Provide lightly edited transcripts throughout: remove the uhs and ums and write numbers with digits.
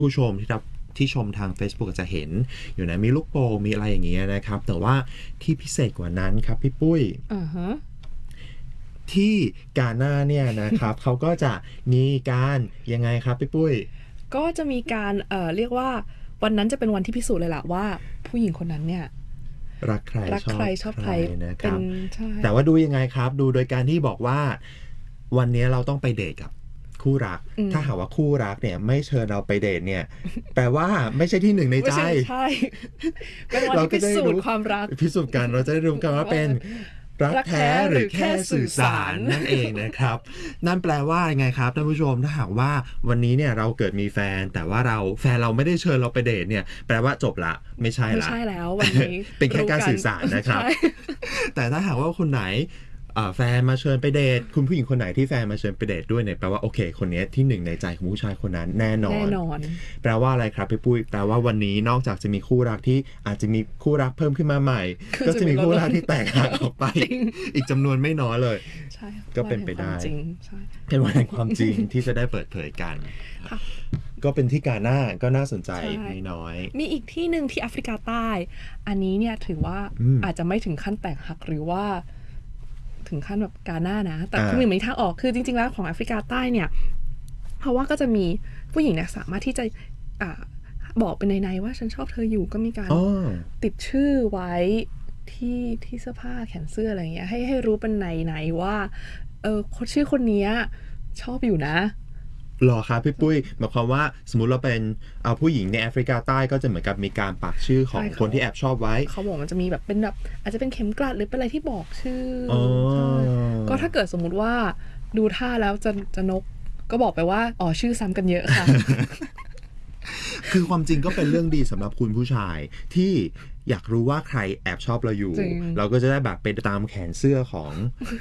ผู้ชมที่ชมทาง Facebook อาจจะเห็นอยู่นะมีลูกโป่งมีอะไรอย่างเงี้ยนะครับแต่ว่าที่พิเศษกว่านั้นครับพี่ปุ้ยที่กาหน้าเนี่ยนะครับ เขาก็จะมีการยังไงครับพี่ปุ้ยก็จะมีการเรียกว่าวันนั้นจะเป็นวันที่พิสูจน์เลยล่ะว่าผู้หญิงคนนั้นเนี่ยรักใครชอบใครนะครับแต่ว่าดูยังไงครับดูโดยการที่บอกว่าวันนี้เราต้องไปเดทกับคู่รักถ้าหากว่าคู่รักเนี่ยไม่เชิญเราไปเดทเนี่ยแปลว่าไม่ใช่ที่หนึ่งในใจใช่เป็นวันที่พิสูจน์ความรักพิสูจน์กันเราจะได้รู้กันว่าเป็นรักแท้หรือแค่สื่อสารนั่นเองนะครับนั่นแปลว่ายังไงครับท่านผู้ชมถ้าหากว่าวันนี้เนี่ยเราเกิดมีแฟนแต่ว่าแฟนเราไม่ได้เชิญเราไปเดทเนี่ยแปลว่าจบละไม่ใช่แล้ววันนี้เป็นแค่การสื่อสารนะครับแต่ถ้าหากว่าคนไหนแฟนมาเชิญไปเดทคุณผู้หญิงคนไหนที่แฟนมาเชิญไปเดทด้วยเนี่ยแปลว่าโอเคคนนี้ที่หนึ่งในใจของผู้ชายคนนั้นแน่นอนแปลว่าอะไรครับพี่ปุ้ยแปลว่าวันนี้นอกจากจะมีคู่รักที่อาจจะมีคู่รักเพิ่มขึ้นมาใหม่ก็จะมีคู่รักที่แตกหักออกไปอีกจำนวนไม่น้อยเลยก็เป็นไปได้เป็นวันแห่งความจริงที่จะได้เปิดเผยกันก็เป็นที่กาหน้าก็น่าสนใจไม่น้อยมีอีกที่หนึ่งที่แอฟริกาใต้อันนี้เนี่ยถือว่าอาจจะไม่ถึงขั้นแตกหักหรือว่าถึงขั้นแบบกาหน้านะแต่คือหนึ่งในทางออกคือจริงๆแล้วของแอฟริกาใต้เนี่ยเพราะว่าก็จะมีผู้หญิงเนี่ยสามารถที่จะบอกเป็นในว่าฉันชอบเธออยู่ก็มีการติดชื่อไว้ที่เสื้อผ้าแขนเสื้ออะไรอย่างเงี้ยให้รู้เป็นในว่าชื่อคนนี้ชอบอยู่นะหรอครับพี่ปุ้ยหมายความว่าสมมุติเราเป็นผู้หญิงในแอฟริกาใต้ก็จะเหมือนกับมีการปักชื่อของคนที่แอบชอบไว้เขาบอกมันจะมีแบบเป็นแบบอาจจะเป็นเข็มกลัดหรือเป็นอะไรที่บอกชื่อก็ถ้าเกิดสมมุติว่าดูท่าแล้วจะนกก็บอกไปว่าชื่อซ้ำกันเยอะค่ะคือความจริงก็เป็นเรื่องดีสำหรับคุณผู้ชายที่อยากรู้ว่าใครแอบชอบเราอยู่เราก็จะได้แบบไปตามแขนเสื้อของ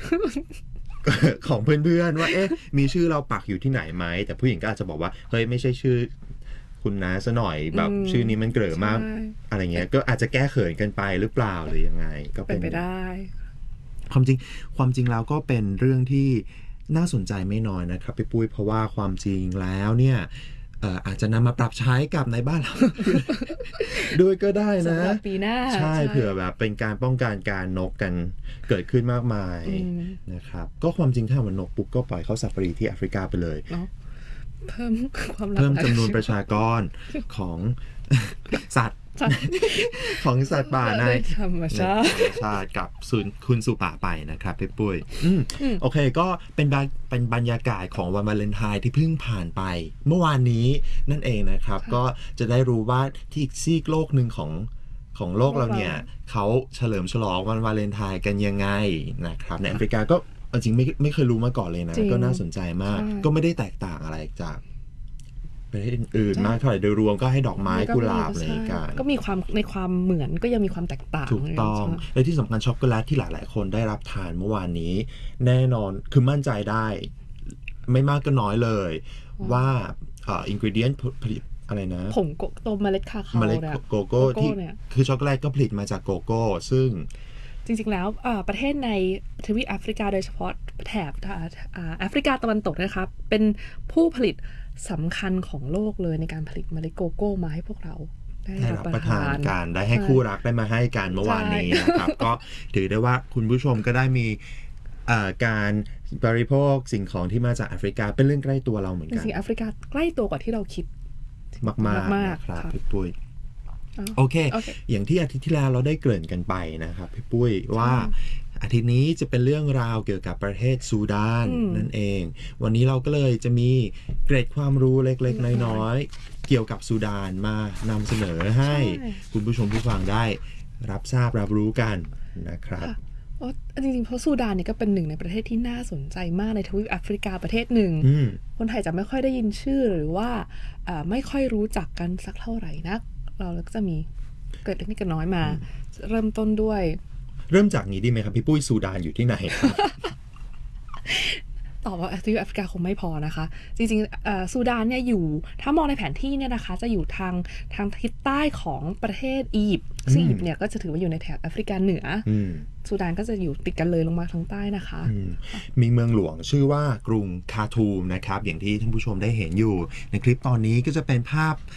ของเพื่อนๆว่ามีชื่อเราปักอยู่ที่ไหนไหมแต่ผู้หญิงก็อาจจะบอกว่าเฮ้ยไม่ใช่ชื่อคุณนะซะหน่อยแบบชื่อนี้มันเกลือมากอะไรเงี้ยก็อาจจะแก้เขินกันไปหรือเปล่าหรือยังไงก็เป็นไปได้ความจริงแล้วก็เป็นเรื่องที่น่าสนใจไม่น้อยนะครับพี่ปุ้ยเพราะว่าความจริงแล้วเนี่ยอาจจะนำมาปรับใช้กับในบ้านเราด้วยก็ได้นะสำหรับปีหน้าใช่เผื่อแบบเป็นการป้องกันการนกกันเกิดขึ้นมากมายนะครับก็ความจริงถ้ามันนกปุ๊บก็ปล่อยเข้าซาฟารีที่แอฟริกาไปเลยเพิ่มความเพิ่มจำนวนประชากรของสัตว์ของสัตว์ป่าในธรรมชาติกับคุณสู่ป่าไปนะครับพี่ปุ้ยโอเคก็เป็นบรรยากาศของวันวาเลนไทน์ที่เพิ่งผ่านไปเมื่อวานนี้นั่นเองนะครับก็จะได้รู้ว่าที่อีกซีกโลกหนึ่งของโลกเราเนี่ยเขาเฉลิมฉลองวันวาเลนไทน์กันยังไงนะครับในแอฟริกาก็จริงไม่เคยรู้มาก่อนเลยนะก็น่าสนใจมากก็ไม่ได้แตกต่างอะไรจากประเทศอื่นๆมากเท่าไหร่โดยรวมก็ให้ดอกไม้กุหลาบอะไรกันก็มีความในความเหมือนก็ยังมีความแตกต่างถูกต้องและที่สำคัญช็อกโกแลตที่หลายๆคนได้รับทานเมื่อวานนี้แน่นอนคือมั่นใจได้ไม่มากก็น้อยเลยว่าอินกรีเดียนผลิตอะไรนะผงตัวเมล็ดคาคาโเมล็ดโกโก้ที่คือช็อกโกแลตก็ผลิตมาจากโกโก้ซึ่งจริงๆแล้วประเทศในทวีปแอฟริกาโดยเฉพาะแถบแอฟริกาตะวันตกนะครับเป็นผู้ผลิตสำคัญของโลกเลยในการผลิตเมล็ดโกโก้มาให้พวกเราได้รับประทานกันได้ให้คู่รักได้มาให้กันเมื่อวานนี้นะครับก็ถือได้ว่าคุณผู้ชมก็ได้มีการบริโภคสิ่งของที่มาจากแอฟริกาเป็นเรื่องใกล้ตัวเราเหมือนกันจริงๆแอฟริกาใกล้ตัวกว่าที่เราคิดมากๆนะครับพี่ปุ้ยโอเคอย่างที่อาทิตย์ที่แล้วเราได้เกริ่นกันไปนะครับพี่ปุ้ยว่าอาทิตย์นี้จะเป็นเรื่องราวเกี่ยวกับประเทศซูดานนั่นเองวันนี้เราก็เลยจะมีเกร็ดความรู้เล็กๆน้อยๆเกี่ยวกับซูดานมานำเสนอให้คุณผู้ชมผู้ฟังได้รับทราบรับรู้กันนะครับจริงๆเพราะซูดานเนี่ยก็เป็นหนึ่งในประเทศที่น่าสนใจมากในทวีปแอฟริกาประเทศหนึ่งคนไทยจะไม่ค่อยได้ยินชื่อหรือว่าไม่ค่อยรู้จักกันสักเท่าไหร่นักเราก็จะมีเกิดเล็กๆน้อยมาเริ่มต้นด้วยเริ่มจากนี้ดีไหมครับพี่ปุ้ยซูดานอยู่ที่ไหนตอบว่าทวีปแอฟริกาคงไม่พอนะคะจริงๆซูดานเนี่ยอยู่ถ้ามองในแผนที่เนี่ยนะคะจะอยู่ทางทิศใต้ของประเทศอียิปต์ซึ่งอียิปต์เนี่ยก็จะถือว่าอยู่ในแถบแอฟริกาเหนือซูดานก็จะอยู่ติดกันเลยลงมาทางใต้นะคะมีเมืองหลวงชื่อว่ากรุงคาร์ทูมนะครับอย่างที่ท่านผู้ชมได้เห็นอยู่ในคลิปตอนนี้ก็จะเป็นภาพ